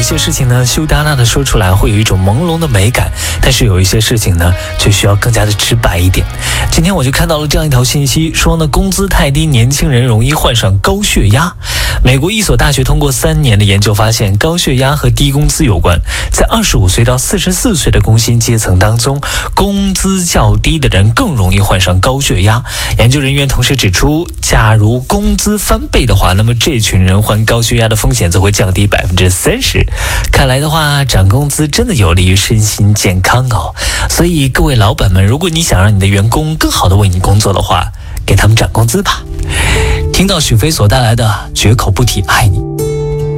些事情呢，羞答答的说出来会有一种朦胧的美感，但是有一些事情呢，却需要更加的直白一点。今天我就看到了这样一条信息，说呢，工资太低，年轻人容易患上高血压。美国一所大学通过3年的研究发现，高血压和低工资有关。在25岁到44岁的工薪阶层当中，工资较低的人更容易患上高血压。研究人员同时指出，假如工资翻倍的话，那么这群人患高血压的风险则会降低30%。看来的话，涨工资真的有利于身心健康哦。所以各位老板们，如果你想让你的员工更好的为你工作的话，给他们涨工资吧。听到许飞所带来的绝口不提爱你。